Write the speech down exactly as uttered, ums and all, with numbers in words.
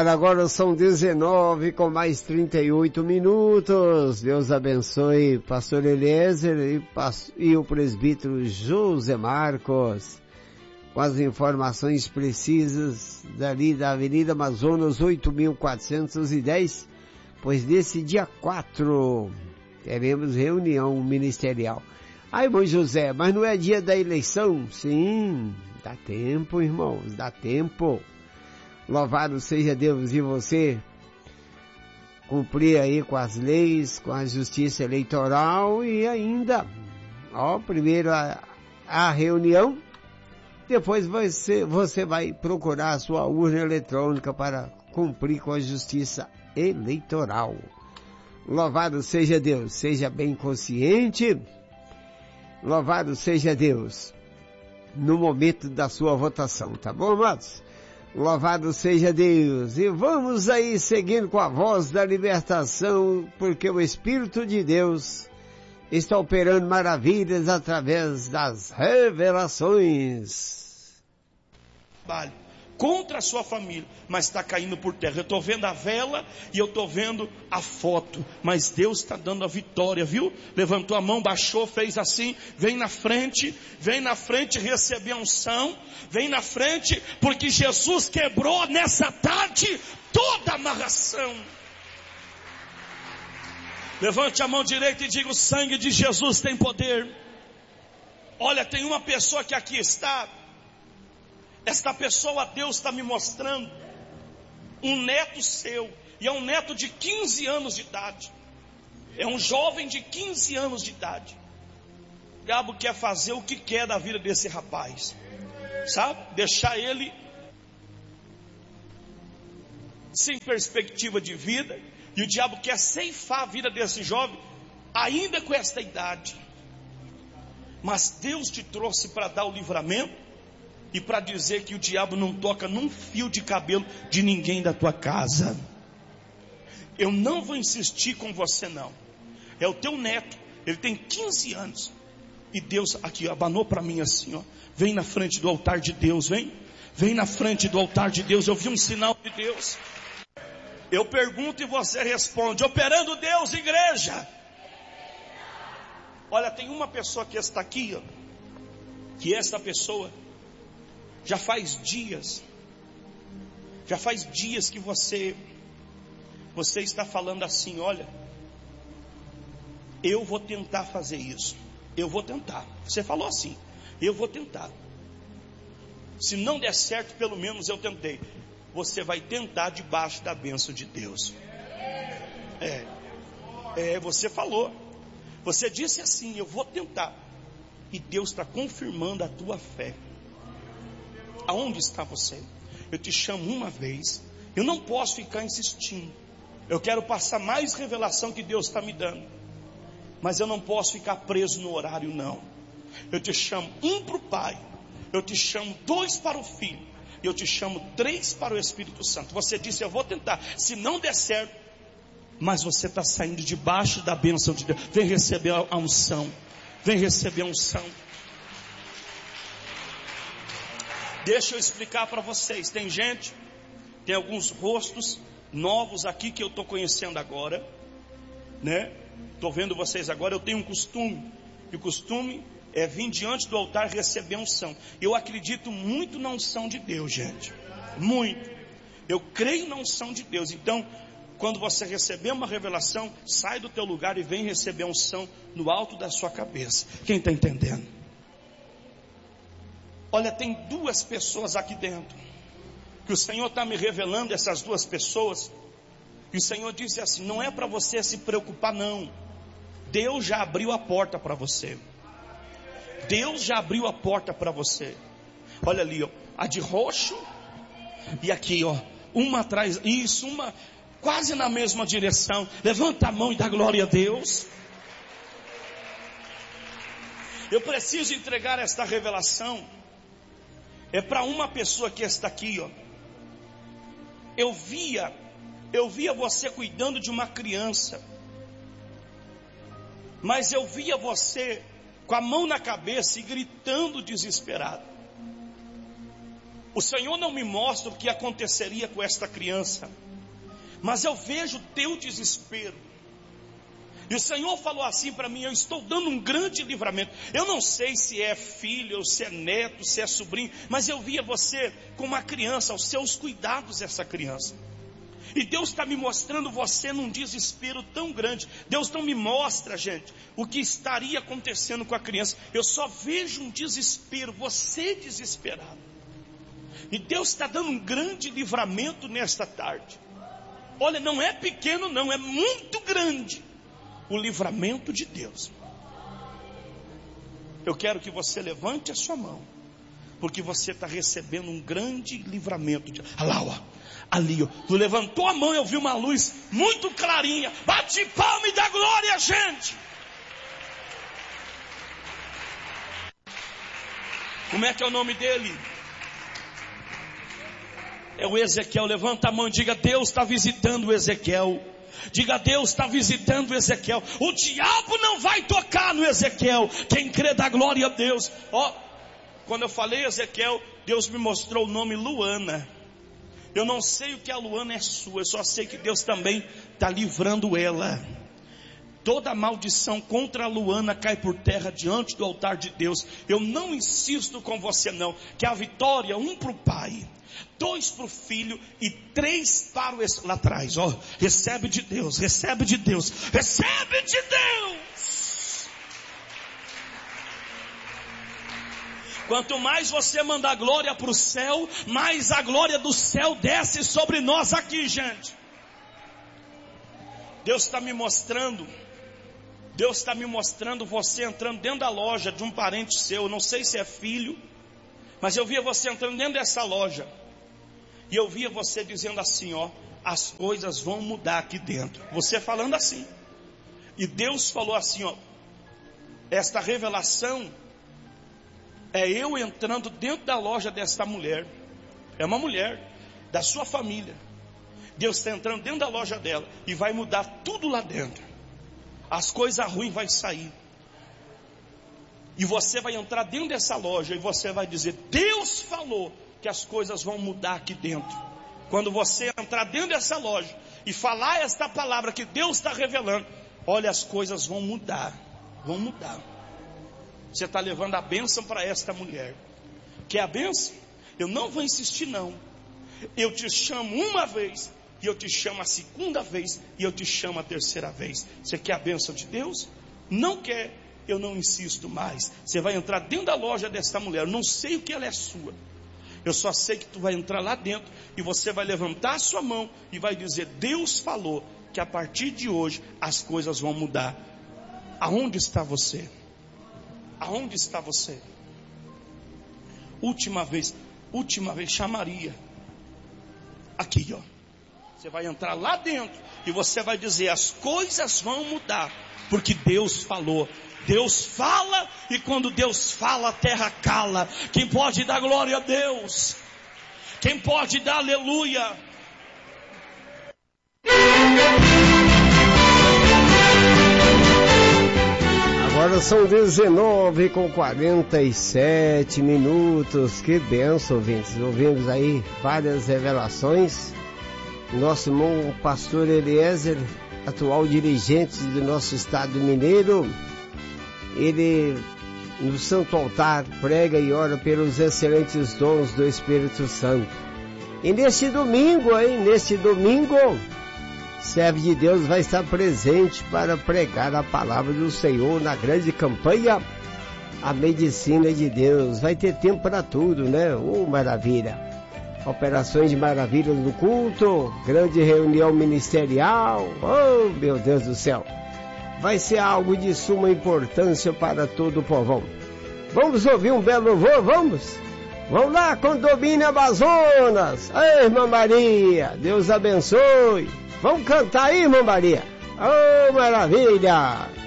ar, agora são dezenove com mais trinta e oito minutos. Deus abençoe pastor Eliezer e, e o presbítero José Marcos com as informações precisas dali da Avenida Amazonas oito mil quatrocentos e dez, pois nesse dia quatro teremos reunião ministerial. Ai, irmão José, mas não é dia da eleição? Sim, dá tempo, irmãos, dá tempo. Louvado seja Deus, e você cumprir aí com as leis, com a justiça eleitoral e ainda, ó, primeiro a, a reunião, depois você, você vai procurar a sua urna eletrônica para cumprir com a justiça eleitoral. Louvado seja Deus, seja bem consciente. Louvado seja Deus no momento da sua votação, tá bom, amados? Louvado seja Deus. E vamos aí seguindo com a voz da libertação, porque o Espírito de Deus está operando maravilhas através das revelações. Vale. Contra a sua família, mas está caindo por terra. Eu estou vendo a vela e eu estou vendo a foto, mas Deus está dando a vitória, viu? Levantou a mão, baixou, fez assim, vem na frente, vem na frente receber a unção, vem na frente, porque Jesus quebrou nessa tarde toda a amarração. Levante a mão direita e diga: o sangue de Jesus tem poder. Olha, tem uma pessoa que aqui está. Esta pessoa, Deus está me mostrando um neto seu, e é um neto de quinze anos de idade, é um jovem de quinze anos de idade. O diabo quer fazer o que quer da vida desse rapaz, sabe? Deixar ele sem perspectiva de vida, e o diabo quer ceifar a vida desse jovem, ainda com esta idade. Mas Deus te trouxe para dar o livramento, e para dizer que o diabo não toca num fio de cabelo de ninguém da tua casa. Eu não vou insistir com você não. É o teu neto, ele tem quinze anos. E Deus aqui abanou para mim assim, ó. Vem na frente do altar de Deus, vem. Vem na frente do altar de Deus. Eu vi um sinal de Deus. Eu pergunto e você responde: operando Deus, igreja. Olha, tem uma pessoa que está aqui, ó, que esta pessoa já faz dias, já faz dias que você, você está falando assim: olha, eu vou tentar fazer isso, eu vou tentar. Você falou assim: eu vou tentar. Se não der certo, pelo menos eu tentei. Você vai tentar debaixo da bênção de Deus. É, é, você falou, você disse assim: eu vou tentar. E Deus está confirmando a tua fé. Aonde está você? Eu te chamo uma vez. Eu não posso ficar insistindo. Eu quero passar mais revelação que Deus está me dando, mas eu não posso ficar preso no horário não. Eu te chamo um para o Pai, eu te chamo dois para o Filho, eu te chamo três para o Espírito Santo. Você disse: eu vou tentar. Se não der certo, mas você está saindo debaixo da bênção de Deus. Vem receber a unção. Vem receber a unção. Deixa eu explicar para vocês. Tem gente, tem alguns rostos novos aqui que eu estou conhecendo agora, né? Estou vendo vocês agora. Eu tenho um costume, e o costume é vir diante do altar receber unção. Eu acredito muito na unção de Deus, gente, muito. Eu creio na unção de Deus. Então, quando você receber uma revelação, sai do teu lugar e vem receber a unção no alto da sua cabeça. Quem está entendendo? Olha, tem duas pessoas aqui dentro, que o Senhor está me revelando essas duas pessoas, e o Senhor disse assim: não é para você se preocupar não, Deus já abriu a porta para você, Deus já abriu a porta para você. Olha ali, ó, a de roxo, e aqui, ó, uma atrás, isso, uma quase na mesma direção. Levanta a mão e dá glória a Deus. Eu preciso entregar esta revelação. É para uma pessoa que está aqui, ó. Eu via, eu via você cuidando de uma criança, mas eu via você com a mão na cabeça e gritando desesperado. O Senhor não me mostra o que aconteceria com esta criança, mas eu vejo o teu desespero. E o Senhor falou assim para mim: eu estou dando um grande livramento. Eu não sei se é filho, ou se é neto, se é sobrinho, mas eu via você com uma criança, aos seus cuidados essa criança. E Deus está me mostrando você num desespero tão grande. Deus não me mostra, gente, o que estaria acontecendo com a criança. Eu só vejo um desespero, você desesperado. E Deus está dando um grande livramento nesta tarde. Olha, não é pequeno não, é muito grande o livramento de Deus. Eu quero que você levante a sua mão, porque você está recebendo um grande livramento de... Olha lá, ó, ali, ó, tu levantou a mão, eu vi uma luz muito clarinha. Bate palma e dá glória, gente. Como é que é o nome dele? É o Ezequiel. Levanta a mão e diga: Deus está visitando o Ezequiel. Diga: Deus está visitando o Ezequiel. O diabo não vai tocar no Ezequiel. Quem crê dá glória a Deus. Ó, quando eu falei Ezequiel, Deus me mostrou o nome Luana. Eu não sei o que a Luana é sua, eu só sei que Deus também está livrando ela. Toda maldição contra a Luana cai por terra diante do altar de Deus. Eu não insisto com você não, que a vitória, um para o pai, dois para o filho e três para o... Lá atrás, ó, recebe de Deus, recebe de Deus, recebe de Deus. Quanto mais você mandar glória para o céu, mais a glória do céu desce sobre nós aqui, gente. Deus está me mostrando, Deus está me mostrando você entrando dentro da loja de um parente seu. Eu não sei se é filho, mas eu via você entrando dentro dessa loja. E eu via você dizendo assim, ó: as coisas vão mudar aqui dentro. Você falando assim. E Deus falou assim, ó: esta revelação é eu entrando dentro da loja desta mulher. É uma mulher da sua família. Deus está entrando dentro da loja dela e vai mudar tudo lá dentro. As coisas ruins vão sair. E você vai entrar dentro dessa loja e você vai dizer: Deus falou que as coisas vão mudar aqui dentro. Quando você entrar dentro dessa loja e falar esta palavra que Deus está revelando, olha, as coisas vão mudar. Vão mudar. Você está levando a bênção para esta mulher. Quer a bênção? Eu não vou insistir não. Eu te chamo uma vez, e eu te chamo a segunda vez, e eu te chamo a terceira vez. Você quer a bênção de Deus? Não quer? Eu não insisto mais. Você vai entrar dentro da loja desta mulher. Eu não sei o que ela é sua. Eu só sei que tu vai entrar lá dentro e você vai levantar a sua mão e vai dizer: Deus falou que a partir de hoje as coisas vão mudar. Aonde está você? Aonde está você? Última vez, última vez, chamaria. Aqui, ó. Você vai entrar lá dentro e você vai dizer: as coisas vão mudar, porque Deus falou. Deus fala, e quando Deus fala, a terra cala. Quem pode dar glória a Deus? Quem pode dar aleluia? Agora são dezenove com quarenta e sete minutos. Que bênção, ouvintes. Ouvimos aí várias revelações. Nosso irmão pastor Eliezer, atual dirigente do nosso estado mineiro, ele no Santo Altar prega e ora pelos excelentes dons do Espírito Santo. E neste domingo, aí, neste domingo, servo de Deus vai estar presente para pregar a palavra do Senhor na grande campanha, a medicina de Deus. Vai ter tempo para tudo, né? Oh, maravilha! Operações de maravilhas no culto, grande reunião ministerial. Oh, meu Deus do céu! Vai ser algo de suma importância para todo o povão. Vamos ouvir um belo louvor, vamos? Vamos lá, condomínio Amazonas. Ei, irmã Maria, Deus abençoe. Vamos cantar aí, irmã Maria. Oh, maravilha!